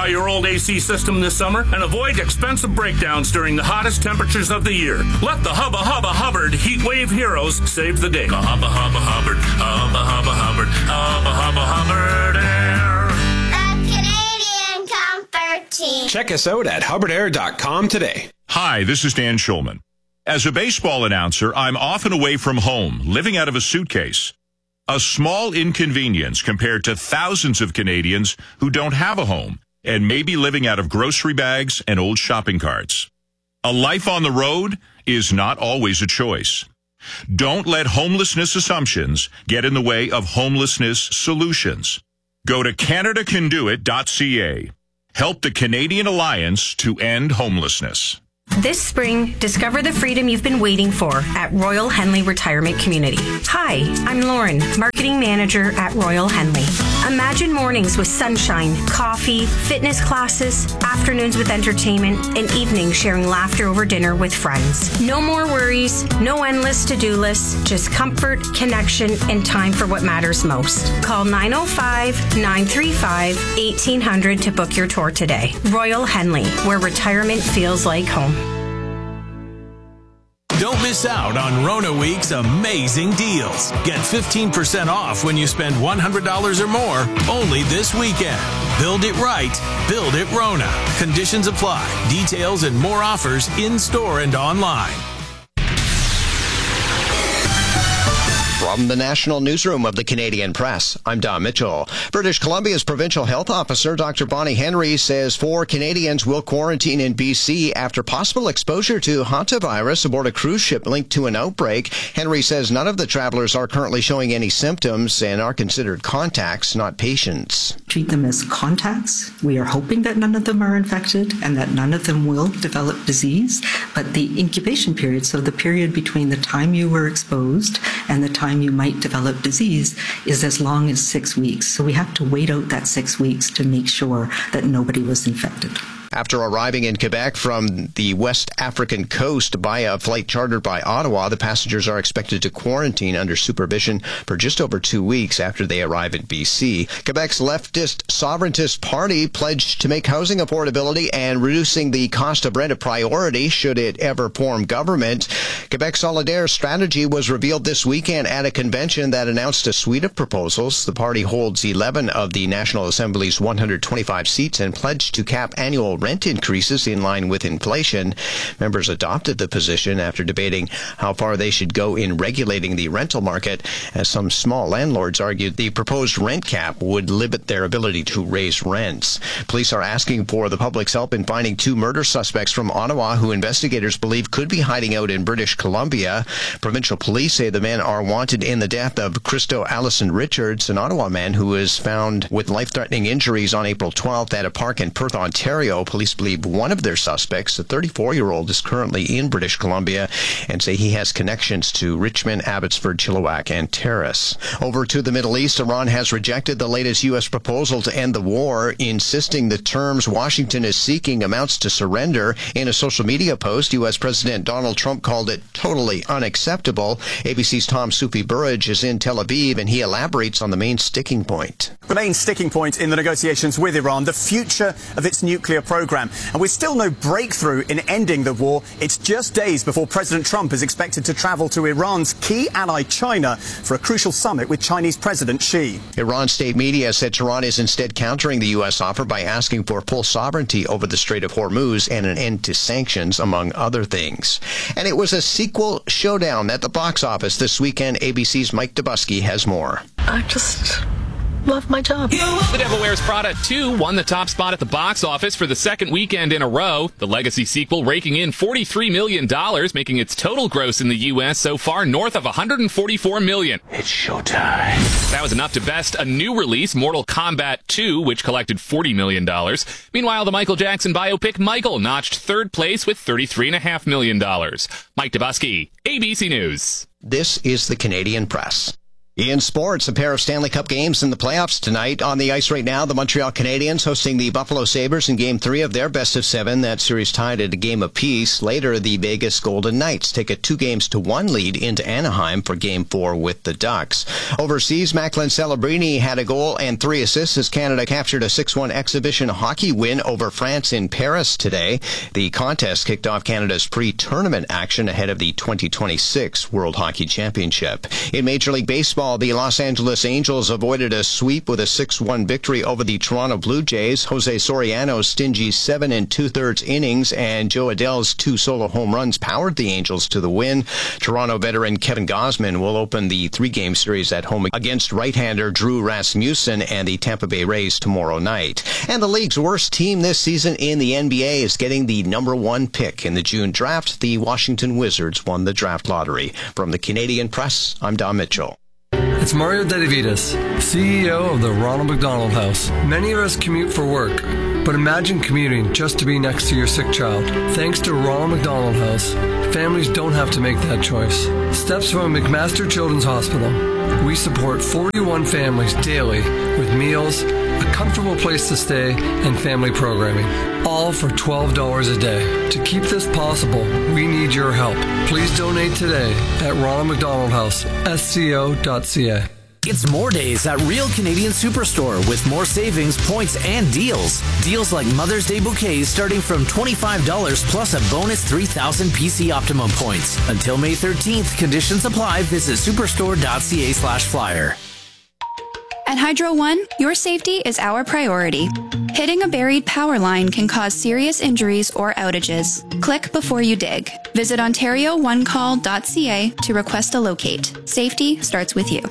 Simplify your old AC system this summer and avoid expensive breakdowns during the hottest temperatures of the year. Let the Hubba Hubba Hubbard Heat Wave Heroes save the day. Hubba Hubba Hubbard, Hubba Hubba Hubbard, Hubba Hubba Hubbard Air. The Canadian Comfort Team. Check us out at hubbardair.com today. Hi, this is Dan Schulman. As a baseball announcer, I'm often away from home, living out of a suitcase. A small inconvenience compared to thousands of Canadians who don't have a home and may be living out of grocery bags and old shopping carts. A life on the road is not always a choice. Don't let homelessness assumptions get in the way of homelessness solutions. Go to CanadaCanDoIt.ca. Help the Canadian Alliance to End Homelessness. This spring, discover the freedom you've been waiting for at Royal Henley Retirement Community. Hi, I'm Lauren, Marketing Manager at Royal Henley. Imagine mornings with sunshine, coffee, fitness classes, afternoons with entertainment, and evenings sharing laughter over dinner with friends. No more worries, no endless to-do lists, just comfort, connection, and time for what matters most. Call 905-935-1800 to book your tour today. Royal Henley, where retirement feels like home. Don't miss out on Rona Week's amazing deals. Get 15% off when you spend $100 or more only this weekend. Build it right. Build it Rona. Conditions apply. Details and more offers in-store and online. From the National Newsroom of the Canadian Press, I'm Don Mitchell. British Columbia's Provincial Health Officer, Dr. Bonnie Henry, says 4 Canadians will quarantine in BC after possible exposure to hantavirus aboard a cruise ship linked to an outbreak. Henry says none of the travelers are currently showing any symptoms and are considered contacts, not patients. Treat them as contacts. We are hoping that none of them are infected and that none of them will develop disease. But the incubation period, so the period between the time you were exposed and the time you might develop disease, is as long as 6 weeks. So we have to wait out that 6 weeks to make sure that nobody was infected. After arriving in Quebec from the West African coast by a flight chartered by Ottawa, the passengers are expected to quarantine under supervision for just over 2 weeks after they arrive in BC. Quebec's leftist Sovereigntist Party pledged to make housing affordability and reducing the cost of rent a priority should it ever form government. Quebec Solidaire's strategy was revealed this weekend at a convention that announced a suite of proposals. The party holds 11 of the National Assembly's 125 seats and pledged to cap annual rent increases in line with inflation. Members adopted the position after debating how far they should go in regulating the rental market, as some small landlords argued the proposed rent cap would limit their ability to raise rents. Police are asking for the public's help in finding 2 murder suspects from Ottawa who investigators believe could be hiding out in British Columbia. Provincial police say the men are wanted in the death of Christo Allison Richards, an Ottawa man who was found with life-threatening injuries on April 12th at a park in Perth, Ontario. Police believe one of their suspects, a 34-year-old, is currently in British Columbia and say he has connections to Richmond, Abbotsford, Chilliwack, and Terrace. Over to the Middle East, Iran has rejected the latest U.S. proposal to end the war, insisting the terms Washington is seeking amounts to surrender. In a social media post, U.S. President Donald Trump called it totally unacceptable. ABC's Tom Sufi-Burrage is in Tel Aviv, and he elaborates on the main sticking point. The main sticking point in the negotiations with Iran, the future of its nuclear program. And with still no breakthrough in ending the war, it's just days before President Trump is expected to travel to Iran's key ally China for a crucial summit with Chinese President Xi. Iran state media said Tehran is instead countering the U.S. offer by asking for full sovereignty over the Strait of Hormuz and an end to sanctions, among other things. And it was a sequel showdown at the box office this weekend. ABC's Mike Dubusky has more. I just love my job. The Devil Wears Prada 2 won the top spot at the box office for the second weekend in a row. The Legacy sequel raking in $43 million, making its total gross in the U.S. so far north of $144 million. It's showtime. That was enough to best a new release, Mortal Kombat 2, which collected $40 million. Meanwhile, the Michael Jackson biopic Michael notched third place with $33.5 million. Mike Dubusky, ABC News. This is the Canadian Press. In sports, a pair of Stanley Cup games in the playoffs tonight. On the ice right now, the Montreal Canadiens hosting the Buffalo Sabres in Game 3 of their best-of-7. That series tied at a game apiece. Later, the Vegas Golden Knights take a 2-1 lead into Anaheim for Game 4 with the Ducks. Overseas, Macklin Celebrini had a goal and 3 assists as Canada captured a 6-1 exhibition hockey win over France in Paris today. The contest kicked off Canada's pre-tournament action ahead of the 2026 World Hockey Championship. In Major League Baseball, the Los Angeles Angels avoided a sweep with a 6-1 victory over the Toronto Blue Jays. Jose Soriano's stingy 7 2/3 innings and Joe Adell's 2 solo home runs powered the Angels to the win. Toronto veteran Kevin Gausman will open the 3-game series at home against right-hander Drew Rasmussen and the Tampa Bay Rays tomorrow night. And the league's worst team this season in the NBA is getting the number 1 pick in the June draft. The Washington Wizards won the draft lottery. From the Canadian Press, I'm Don Mitchell. It's Mario Dedivitas, CEO of the Ronald McDonald House. Many of us commute for work, but imagine commuting just to be next to your sick child. Thanks to Ronald McDonald House, families don't have to make that choice. Steps from McMaster Children's Hospital. We support 41 families daily with meals, a comfortable place to stay, and family programming, all for $12 a day. To keep this possible, we need your help. Please donate today at Ronald McDonald House, sco.ca. It's more days at Real Canadian Superstore with more savings, points, and deals. Deals like Mother's Day bouquets starting from $25 plus a bonus 3,000 PC Optimum points. Until May 13th, conditions apply. Visit superstore.ca/flyer. At Hydro One, your safety is our priority. Hitting a buried power line can cause serious injuries or outages. Click before you dig. Visit OntarioOneCall.ca to request a locate. Safety starts with you.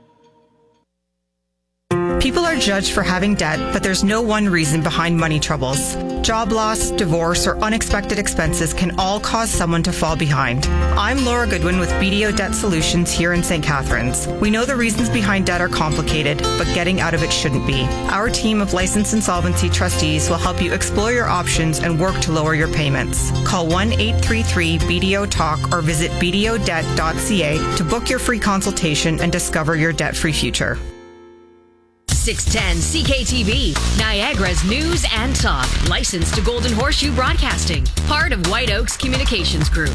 People are judged for having debt, but there's no one reason behind money troubles. Job loss, divorce, or unexpected expenses can all cause someone to fall behind. I'm Laura Goodwin with BDO Debt Solutions here in St. Catharines. We know the reasons behind debt are complicated, but getting out of it shouldn't be. Our team of licensed insolvency trustees will help you explore your options and work to lower your payments. Call 1-833-BDO-TALK or visit bdodebt.ca to book your free consultation and discover your debt-free future. 610 CKTV, Niagara's news and talk. Licensed to Golden Horseshoe Broadcasting. Part of White Oaks Communications Group.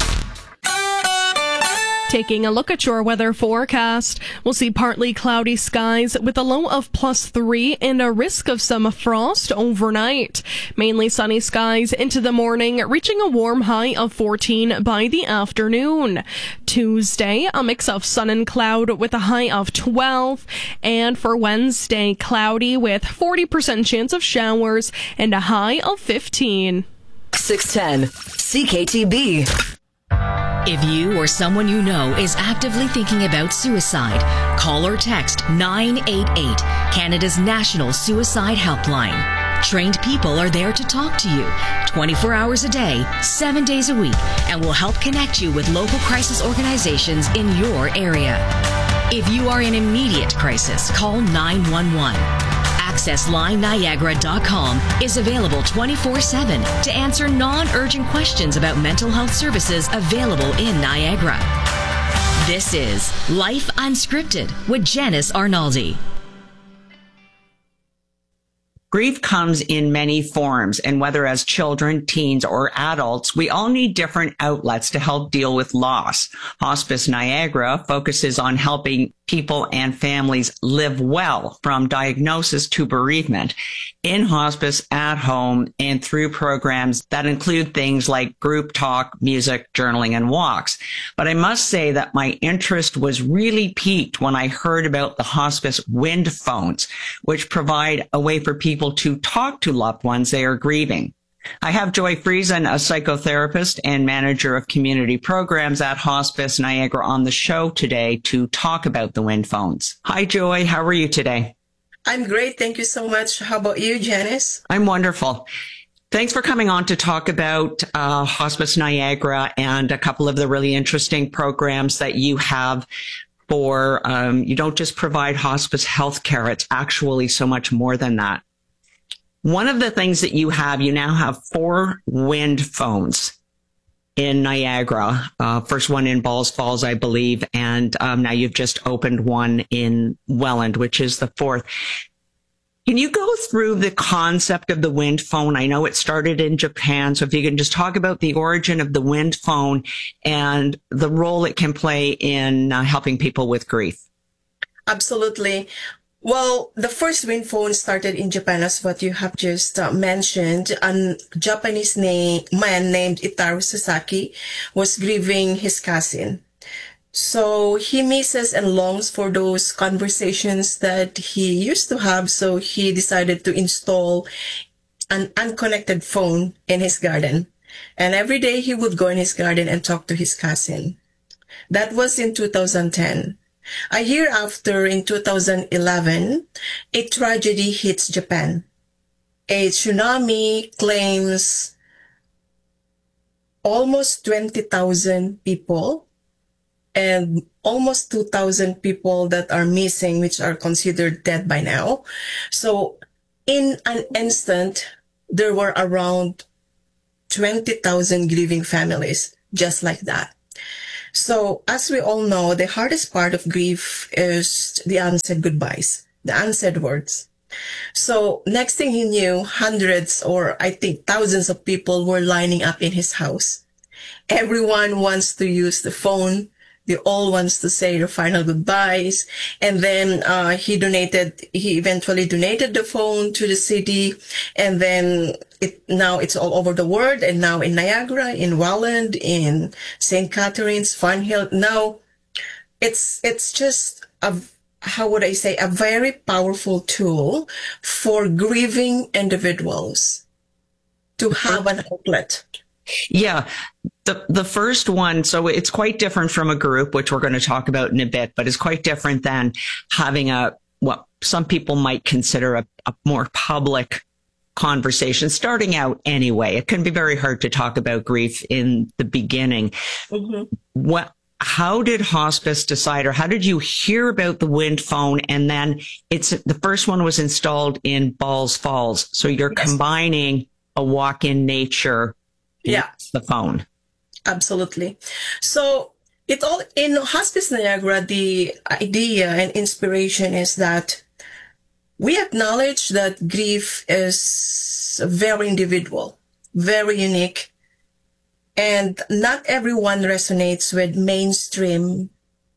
Taking a look at your weather forecast, we'll see partly cloudy skies with a low of +3 and a risk of some frost overnight. Mainly sunny skies into the morning, reaching a warm high of 14 by the afternoon. Tuesday, a mix of sun and cloud with a high of 12. And for Wednesday, cloudy with 40% chance of showers and a high of 15. 610 CKTB. If you or someone you know is actively thinking about suicide, call or text 988, Canada's national suicide helpline. Trained people are there to talk to you 24 hours a day, 7 days a week, and will help connect you with local crisis organizations in your area. If you are in immediate crisis, call 911. AccessLineNiagara.com is available 24/7 to answer non-urgent questions about mental health services available in Niagara. This is Life Unscripted with Janice Arnaldi. Grief comes in many forms, and whether as children, teens, or adults, we all need different outlets to help deal with loss. Hospice Niagara focuses on helping people and families live well from diagnosis to bereavement in hospice, at home, and through programs that include things like group talk, music, journaling, and walks. But I must say that my interest was really piqued when I heard about the hospice wind phones, which provide a way for people to talk to loved ones they are grieving. I have Joy Friesen, a psychotherapist and manager of community programs at Hospice Niagara, on the show today to talk about the wind phones. Hi, Joy. How are you today? I'm great. Thank you so much. How about you, Janice? I'm wonderful. Thanks for coming on to talk about Hospice Niagara and a couple of the really interesting programs that you have for, you don't just provide hospice health care. It's actually so much more than that. One of the things that you now have 4 wind phones. in Niagara, first one in Balls Falls, I believe, and now you've just opened one in Welland, which is the fourth. Can you go through the concept of the wind phone? I know it started in Japan, so if you can just talk about the origin of the wind phone and the role it can play in helping people with grief. Absolutely. Well, the first wind phone started in Japan, as what you have just mentioned. A Japanese man named Itaru Sasaki was grieving his cousin. So he misses and longs for those conversations that he used to have. So he decided to install an unconnected phone in his garden. And every day he would go in his garden and talk to his cousin. That was in 2010. A year after, in 2011, a tragedy hits Japan. A tsunami claims almost 20,000 people and almost 2,000 people that are missing, which are considered dead by now. So in an instant, there were around 20,000 grieving families, just like that. So as we all know, the hardest part of grief is the unsaid goodbyes, the unsaid words. So next thing he knew, hundreds or I think thousands of people were lining up in his house. Everyone wants to use the phone. They all wants to say their final goodbyes. And then he eventually donated the phone to the city. And then now it's all over the world. And now in Niagara, in Welland, in St. Catharines, Funhill. Now it's just a very powerful tool for grieving individuals to have an outlet. Yeah. The first one, so it's quite different from a group, which we're going to talk about in a bit, but it's quite different than having what some people might consider a more public conversation, starting out anyway. It can be very hard to talk about grief in the beginning. Mm-hmm. How did hospice decide, or how did you hear about the wind phone? And then the first one was installed in Balls Falls. So you're combining a walk in nature with the phone. Absolutely. So in Hospice Niagara, the idea and inspiration is that we acknowledge that grief is very individual, very unique, and not everyone resonates with mainstream,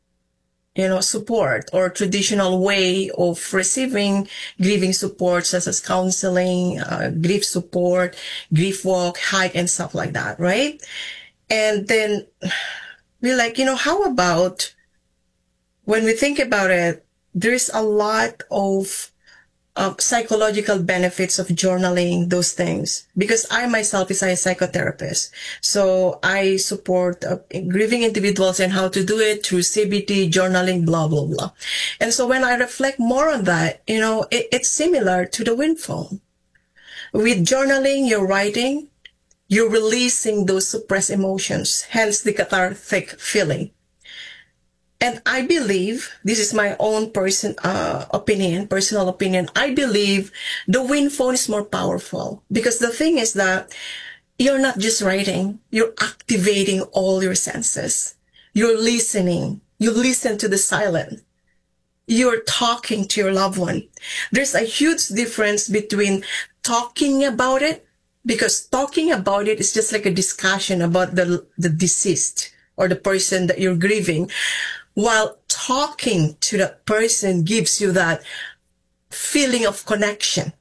support or traditional way of receiving grieving support, such as counseling, grief support, grief walk, hike, and stuff like that, right? And then we're like, how about when we think about it, there's a lot of psychological benefits of journaling those things, because I myself is a psychotherapist. So I support grieving individuals and how to do it through CBT, journaling, blah, blah, blah. And so when I reflect more on that, it's similar to the wind phone. With journaling, you're writing, you're releasing those suppressed emotions, hence the cathartic feeling. And I believe, this is my own personal opinion, I believe the wind phone is more powerful, because the thing is that you're not just writing, you're activating all your senses. You're listening. You listen to the silent. You're talking to your loved one. There's a huge difference between talking about it, because talking about it is just like a discussion about the deceased or the person that you're grieving, while talking to that person gives you that feeling of connection,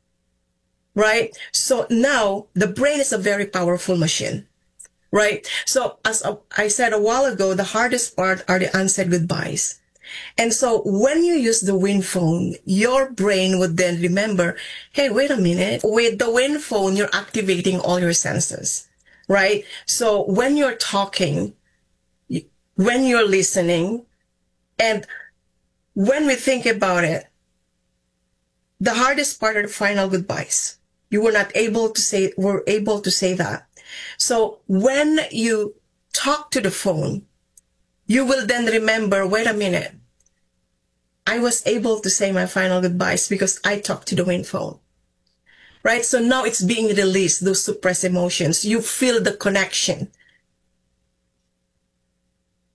right? So now the brain is a very powerful machine, right? So as I said a while ago, the hardest part are the unsaid goodbyes. And so when you use the wind phone, your brain would then remember, hey, wait a minute. With the wind phone, you're activating all your senses, right? So when you're talking, when you're listening, and when we think about it, the hardest part are the final goodbyes. You were able to say that. So when you talk to the phone, you will then remember, wait a minute, I was able to say my final goodbyes because I talked to the wind phone, right? So now it's being released, those suppressed emotions. You feel the connection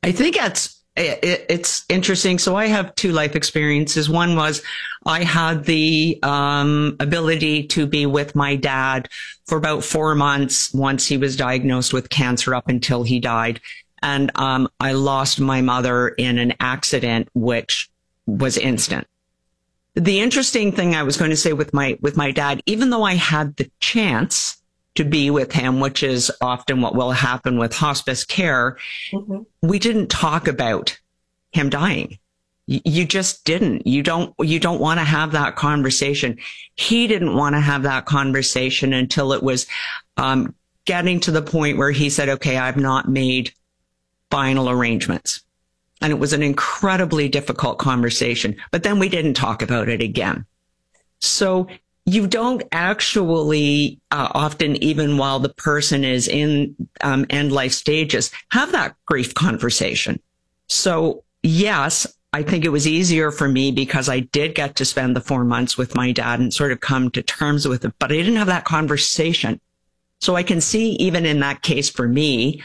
I think it's interesting. So I have two life experiences. One was I had the ability to be with my dad for about 4 months once he was diagnosed with cancer up until he died. And I lost my mother in an accident, which was instant. The interesting thing I was going to say with my dad, even though I had the chance to be with him, which is often what will happen with hospice care, we didn't talk about him dying. You just didn't. You don't want to have that conversation. He didn't want to have that conversation until it was getting to the point where he said, okay, I've not made final arrangements. And it was an incredibly difficult conversation, but then we didn't talk about it again. So you don't actually often, even while the person is in end life stages, have that grief conversation. So yes, I think it was easier for me because I did get to spend the 4 months with my dad and sort of come to terms with it, but I didn't have that conversation. So I can see even in that case for me,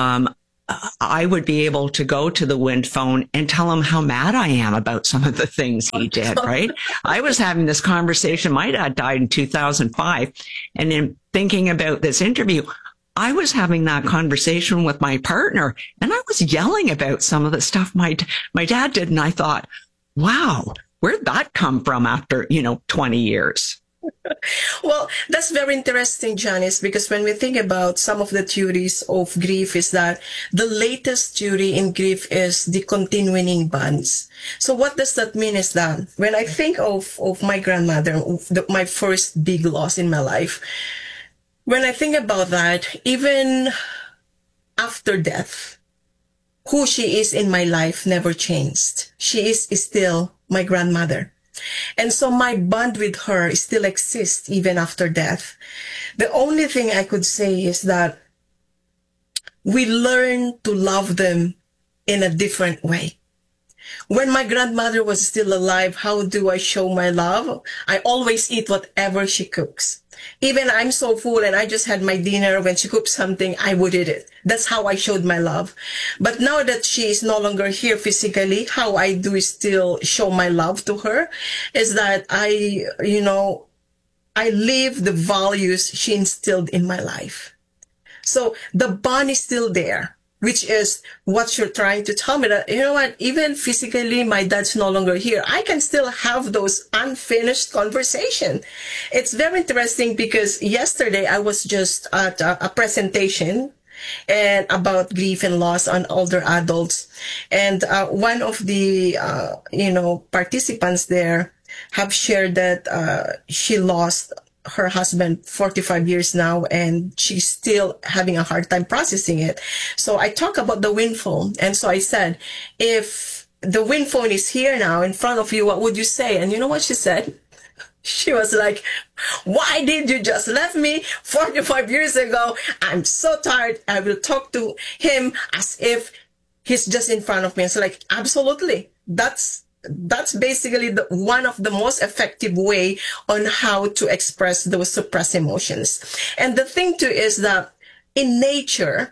I would be able to go to the wind phone and tell him how mad I am about some of the things he did, right? I was having this conversation. My dad died in 2005. And in thinking about this interview, I was having that conversation with my partner and I was yelling about some of the stuff my dad did. And I thought, wow, where'd that come from after, 20 years? Well, that's very interesting, Janice, because when we think about some of the theories of grief is that the latest theory in grief is the continuing bonds. So what does that mean is that when I think of my grandmother, my first big loss in my life, when I think about that, even after death, who she is in my life never changed. She is still my grandmother. And so my bond with her still exists even after death. The only thing I could say is that we learn to love them in a different way. When my grandmother was still alive, how do I show my love? I always eat whatever she cooks. Even I'm so full and I just had my dinner, when she cooked something, I would eat it. That's how I showed my love. But now that she is no longer here physically, how I do still show my love to her is that I live the values she instilled in my life. So the bond is still there, which is what you're trying to tell me, that, even physically, my dad's no longer here. I can still have those unfinished conversations. It's very interesting because yesterday I was just at a presentation and about grief and loss on older adults. And one of the, participants there have shared that she lost her husband 45 years now, and she's still having a hard time processing it. So I talk about the wind phone. And so I said, if the wind phone is here now in front of you, what would you say? And you know what she said? She was like, why did you just leave me 45 years ago? I'm so tired. I will talk to him as if he's just in front of me. And so like, absolutely. That's basically one of the most effective way on how to express those suppressed emotions. And the thing too is that in nature,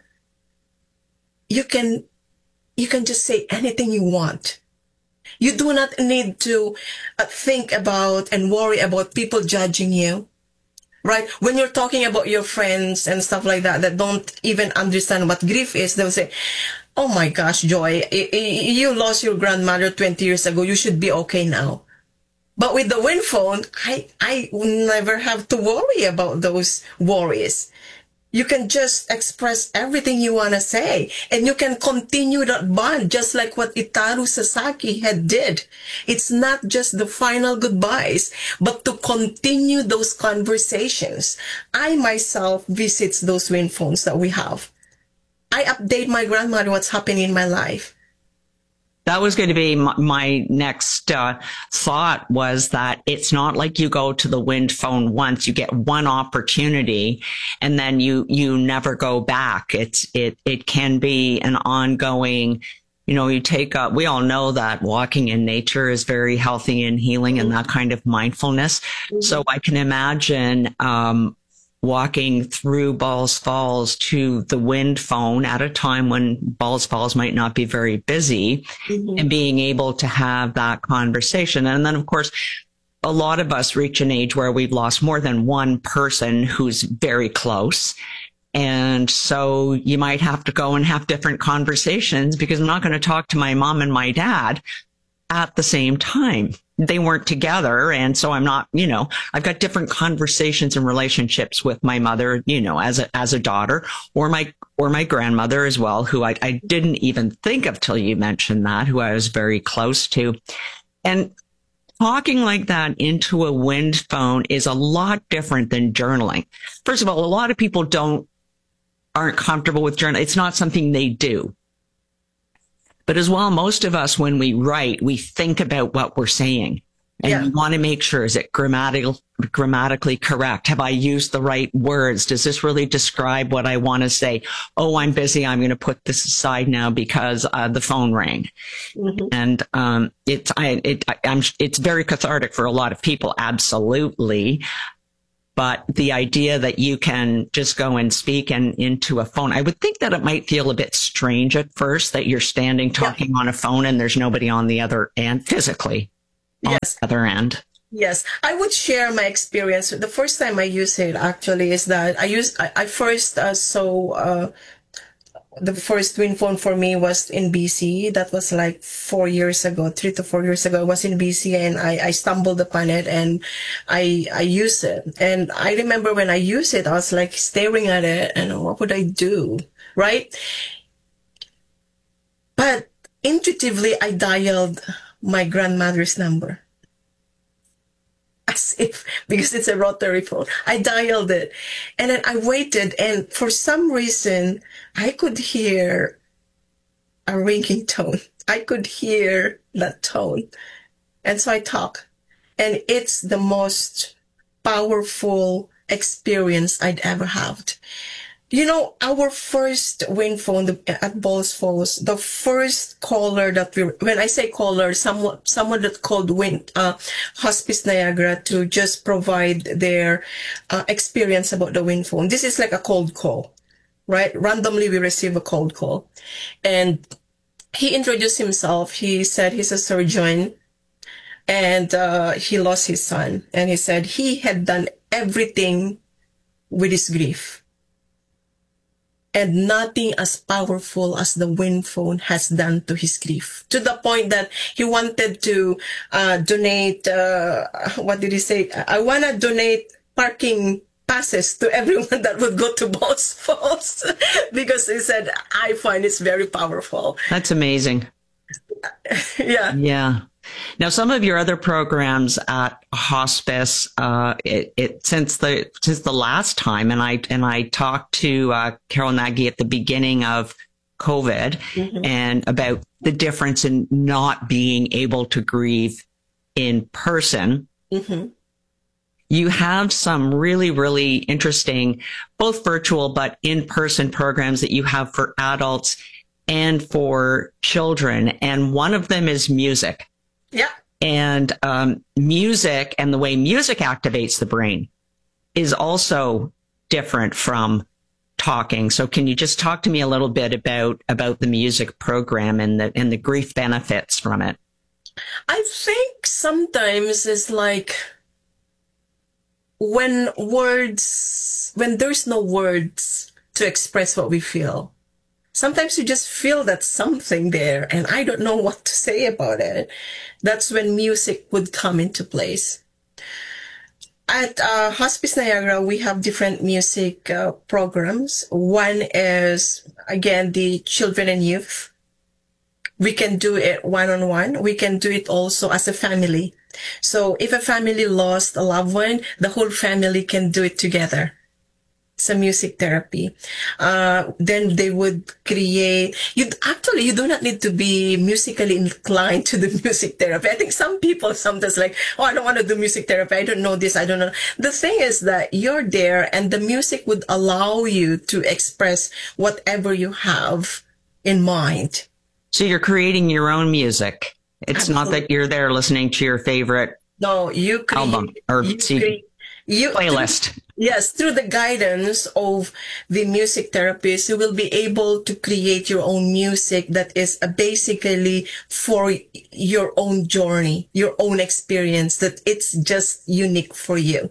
you can just say anything you want. You do not need to think about and worry about people judging you, right? When you're talking about your friends and stuff like that don't even understand what grief is, they'll say, oh my gosh, Joy, you lost your grandmother 20 years ago. You should be okay now. But with the wind phone, I never have to worry about those worries. You can just express everything you want to say, and you can continue that bond just like what Itaru Sasaki had did. It's not just the final goodbyes, but to continue those conversations. I myself visits those wind phones that we have. I update my grandmother what's happening in my life. That was going to be my next thought, was that it's not like you go to the wind phone once, you get one opportunity and then you never go back. It can be an ongoing, you take up, we all know that walking in nature is very healthy and healing and that kind of mindfulness. Mm-hmm. So I can imagine, walking through Balls Falls to the Wind phone at a time when Balls Falls might not be very busy, and being able to have that conversation. And then, of course, a lot of us reach an age where we've lost more than one person who's very close. And so you might have to go and have different conversations, because I'm not going to talk to my mom and my dad at the same time. They weren't together. And so I'm not, I've got different conversations and relationships with my mother, as a daughter, or my grandmother as well, who I didn't even think of till you mentioned that, who I was very close to. And talking like that into a Wind phone is a lot different than journaling. First of all, a lot of people aren't comfortable with journaling. It's not something they do. But as well, most of us, when we write, we think about what we're saying. And we want to make sure, is it grammatically correct? Have I used the right words? Does this really describe what I want to say? Oh, I'm busy. I'm going to put this aside now because the phone rang. And it's very cathartic for a lot of people. Absolutely. But the idea that you can just go and speak into a phone, I would think that it might feel a bit strange at first, that you're standing talking on a phone and there's nobody on the other end physically. Yes. On the other end. Yes. I would share my experience. The first time I used it actually is that the first Wind phone for me was in BC. That was like 4 years ago, 3 to 4 years ago. I was in BC and I stumbled upon it and I used it. And I remember when I used it, I was like staring at it and what would I do? Right? But intuitively, I dialed my grandmother's number. As if, because it's a rotary phone, I dialed it and then I waited, and for some reason I could hear a ringing tone. I could hear that tone. And so I talk, and it's the most powerful experience I'd ever had. Our first Wind phone at Balls Falls, the first caller that when I say caller, someone that called Hospice Niagara to just provide their experience about the Wind phone. This is like a cold call, right? Randomly we receive a cold call. And he introduced himself. He said he's a surgeon and he lost his son. And he said he had done everything with his grief. And nothing as powerful as the Wind phone has done to his grief. To the point that he wanted to donate, what did he say? I want to donate parking passes to everyone that would go to Balls Falls. Because he said, I find it's very powerful. That's amazing. Yeah. Yeah. Now, some of your other programs at hospice, since the last time, and I talked to Carol Nagy at the beginning of COVID, and about the difference in not being able to grieve in person. You have some really, really interesting, both virtual but in-person programs that you have for adults and for children, and one of them is music. Yeah. And music and the way music activates the brain is also different from talking. So can you just talk to me a little bit about the music program and the grief benefits from it? I think sometimes it's like when there's no words to express what we feel. Sometimes you just feel that something there and I don't know what to say about it. That's when music would come into place. At Hospice Niagara, we have different music programs. One is, again, the children and youth. We can do it one-on-one. We can do it also as a family. So if a family lost a loved one, the whole family can do it together. Some music therapy. Then they would create, you do not need to be musically inclined to the music therapy. I think some people sometimes like, oh, I don't want to do music therapy. I don't know this. I don't know. The thing is that you're there and the music would allow you to express whatever you have in mind. So you're creating your own music. It's Absolutely. Not that you're there listening to your favorite album or CD. Playlist. Yes, through the guidance of the music therapist, you will be able to create your own music that is basically for your own journey, your own experience, that it's just unique for you.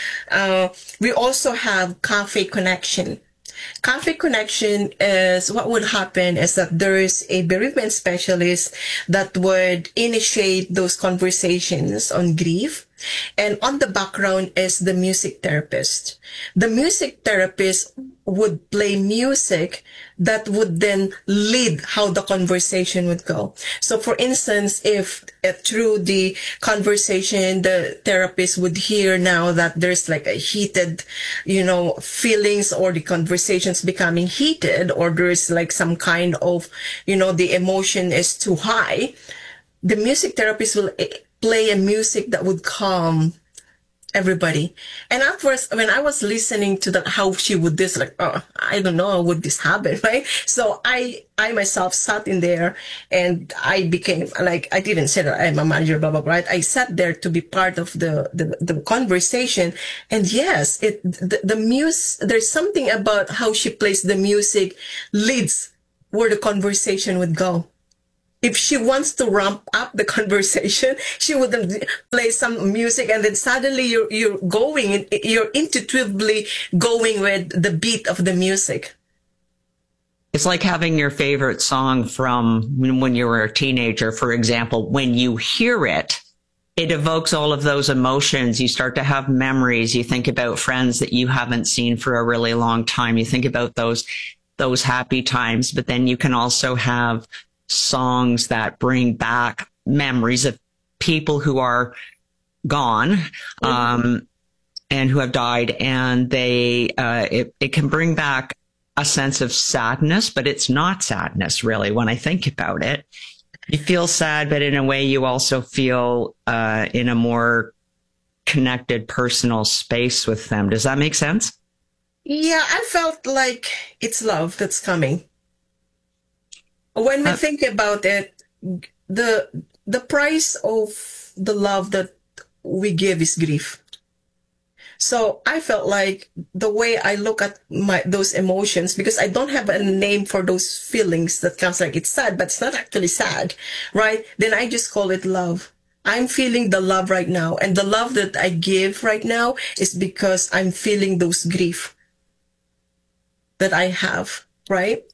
We also have Cafe Connection. Cafe Connection is what would happen is that there is a bereavement specialist that would initiate those conversations on grief. And on the background is the music therapist. The music therapist would play music that would then lead how the conversation would go. So for instance, if through the conversation, the therapist would hear now that there's like a heated, feelings, or the conversation's becoming heated, or there's like some kind of, the emotion is too high, the music therapist will play a music that would calm everybody. And at first, when I was listening to that, how she would this, like, I don't know, would this happen, right? So I myself sat in there, and I became like, I didn't say that I'm a manager, blah, blah, blah, right? I sat there to be part of the conversation. And yes, there's something about how she plays the music leads where the conversation would go. If she wants to ramp up the conversation, she would play some music, and then suddenly you're intuitively going with the beat of the music. It's like having your favorite song from when you were a teenager, for example. When you hear it, it evokes all of those emotions. You start to have memories. You think about friends that you haven't seen for a really long time. You think about those happy times, but then you can also have songs that bring back memories of people who are gone, and who have died, and it can bring back a sense of sadness, but it's not sadness really when I think about it. You feel sad, but in a way you also feel in a more connected personal space with them. Does that make sense? Yeah, I felt like it's love that's coming. When we think about it, the price of the love that we give is grief. So I felt like the way I look at those emotions, because I don't have a name for those feelings that comes like it's sad, but it's not actually sad, right? Then I just call it love. I'm feeling the love right now. And the love that I give right now is because I'm feeling those grief that I have, right?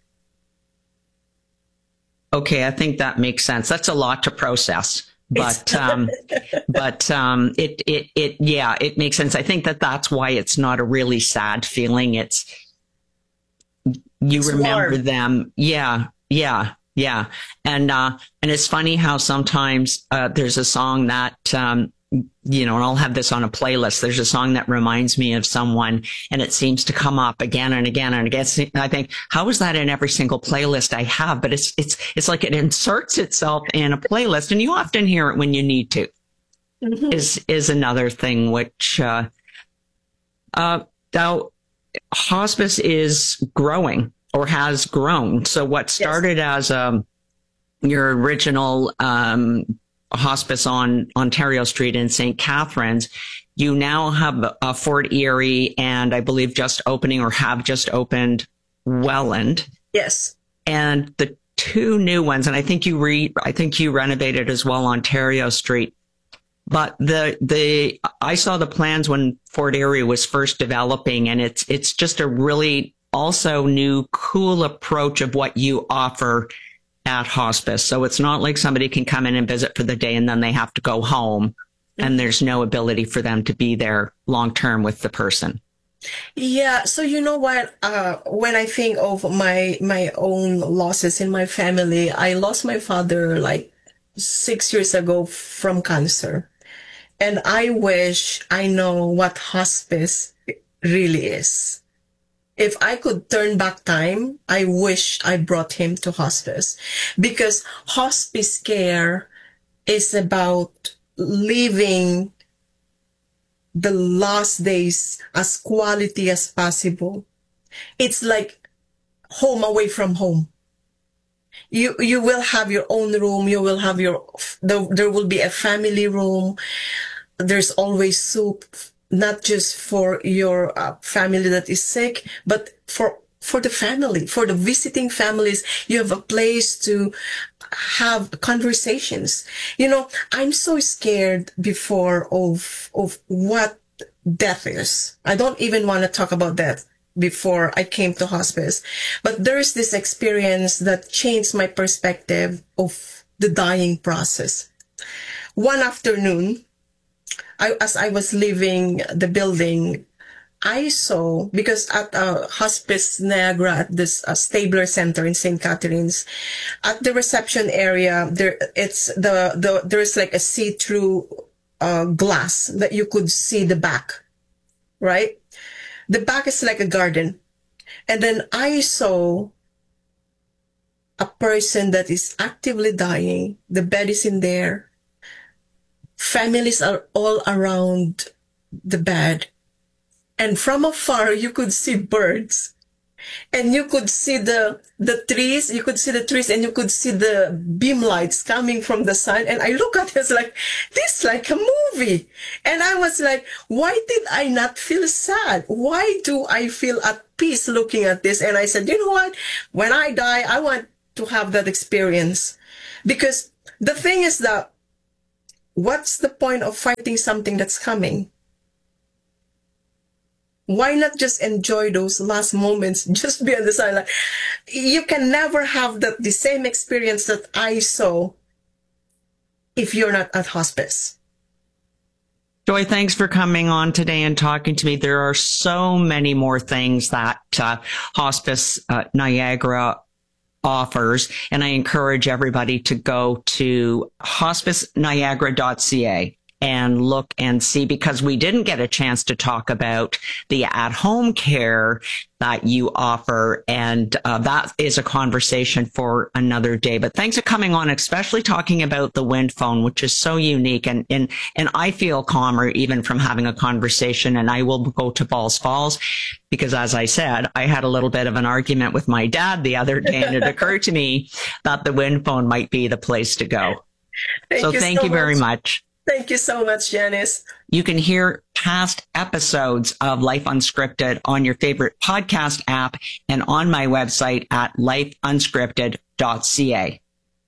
Okay, I think that makes sense. That's a lot to process, but it makes sense. I think that's why it's not a really sad feeling. It's remember warm. Them. Yeah. And it's funny how sometimes, there's a song that, and I'll have this on a playlist. There's a song that reminds me of someone, and it seems to come up again and again and again. I think, how is that in every single playlist I have? But it's like it inserts itself in a playlist, and you often hear it when you need to. Mm-hmm. Is another thing which, now hospice is growing, or has grown. So what started as, your original, hospice on Ontario Street in St. Catharines, you now have Fort Erie, and I believe have just opened Welland. Yes. And the two new ones, and I think you renovated as well Ontario Street. But I saw the plans when Fort Erie was first developing, and it's just a really also new, cool approach of what you offer at hospice. So it's not like somebody can come in and visit for the day and then they have to go home, and there's no ability for them to be there long term with the person. Yeah. So you know what? When I think of my own losses in my family, I lost my father like 6 years ago from cancer. And I wish I know what hospice really is. If I could turn back time, I wish I brought him to hospice, because hospice care is about living the last days as quality as possible. It's like home away from home. You will have your own room. You will have there will be a family room. There's always soup, not just for your family that is sick, but for the family, for the visiting families. You have a place to have conversations. I'm so scared before of what death is. I don't even want to talk about death before I came to hospice. But there is this experience that changed my perspective of the dying process. One afternoon, as I was leaving the building, I saw, because at Hospice Niagara, at this Stabler Center in St. Catharines, at the reception area, there's like a see-through glass that you could see the back, right? The back is like a garden. And then I saw a person that is actively dying. The bed is in there. Families are all around the bed. And from afar, you could see birds. And you could see the trees. You could see the trees, and you could see the beam lights coming from the sun. And I look at it like, this is like a movie. And I was like, why did I not feel sad? Why do I feel at peace looking at this? And I said, you know what? When I die, I want to have that experience. Because the thing is that, what's the point of fighting something that's coming? Why not just enjoy those last moments? Just be on the sideline. You can never have the same experience that I saw if you're not at hospice. Joy, thanks for coming on today and talking to me. There are so many more things that Hospice Niagara offers, and I encourage everybody to go to hospiceniagara.ca and look and see, because we didn't get a chance to talk about the at-home care that you offer. And that is a conversation for another day. But thanks for coming on, especially talking about the Wind Phone, which is so unique. And I feel calmer even from having a conversation. And I will go to Balls Falls because, as I said, I had a little bit of an argument with my dad the other day, and it occurred to me that the Wind Phone might be the place to go. Thank you very much. Thank you so much, Janice. You can hear past episodes of Life Unscripted on your favorite podcast app and on my website at lifeunscripted.ca.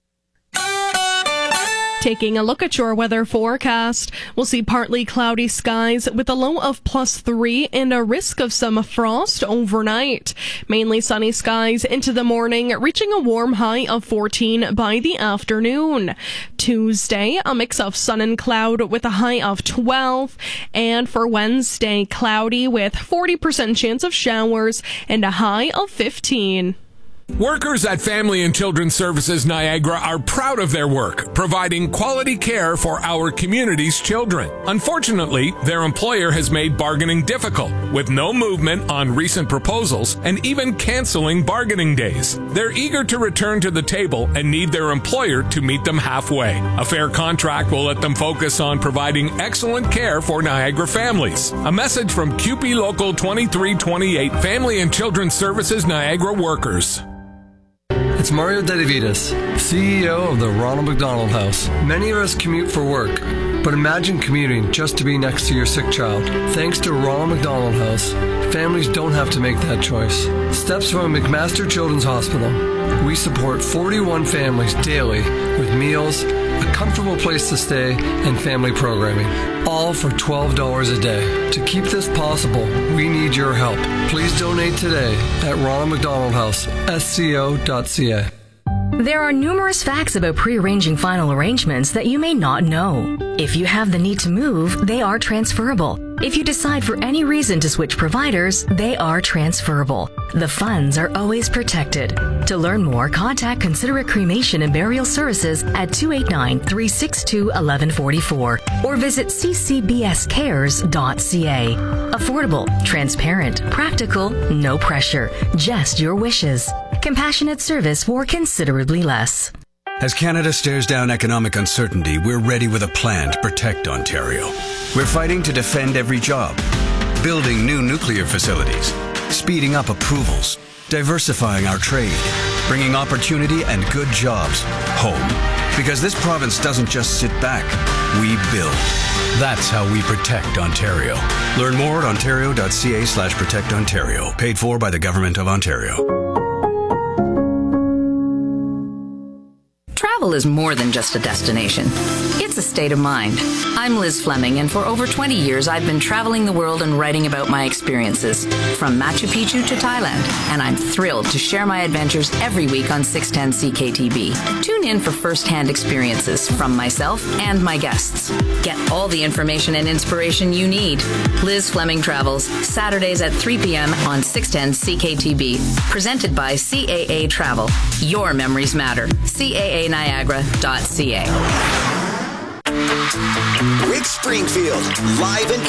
Taking a look at your weather forecast, we'll see partly cloudy skies with a low of +3 and a risk of some frost overnight. Mainly sunny skies into the morning, reaching a warm high of 14 by the afternoon. Tuesday, a mix of sun and cloud with a high of 12. And for Wednesday, cloudy with 40% chance of showers and a high of 15. Workers at Family and Children's Services Niagara are proud of their work, providing quality care for our community's children. Unfortunately, their employer has made bargaining difficult, with no movement on recent proposals and even canceling bargaining days. They're eager to return to the table and need their employer to meet them halfway. A fair contract will let them focus on providing excellent care for Niagara families. A message from CUPE Local 2328, Family and Children's Services Niagara workers. It's Mario Dedivitas, CEO of the Ronald McDonald House. Many of us commute for work, but imagine commuting just to be next to your sick child. Thanks to Ronald McDonald House, families don't have to make that choice. Steps from McMaster Children's Hospital. We support 41 families daily with meals, a comfortable place to stay, and family programming, all for $12 a day. To keep this possible, we need your help. Please donate today at Ronald McDonald House, sco.ca. There are numerous facts about pre-arranging final arrangements that you may not know. If you have the need to move, they are transferable. If you decide for any reason to switch providers, they are transferable. The funds are always protected. To learn more, contact Considerate Cremation and Burial Services at 289-362-1144 or visit ccbscares.ca. Affordable, transparent, practical, no pressure, just your wishes. Compassionate service for considerably less. As Canada stares down economic uncertainty, we're ready with a plan to protect Ontario. We're fighting to defend every job, building new nuclear facilities, speeding up approvals, diversifying our trade, bringing opportunity and good jobs home. Because this province doesn't just sit back, we build. That's how we protect Ontario. Learn more at ontario.ca/protectontario. Paid for by the Government of Ontario. Travel is more than just a destination. It's a state of mind. I'm Liz Fleming, and for over 20 years, I've been traveling the world and writing about my experiences, from Machu Picchu to Thailand, and I'm thrilled to share my adventures every week on 610 CKTB. Tune in for first-hand experiences from myself and my guests. Get all the information and inspiration you need. Liz Fleming Travels, Saturdays at 3 p.m. on 610 CKTB. Presented by CAA Travel. Your memories matter. CAANiagara.ca. Rick Springfield, live in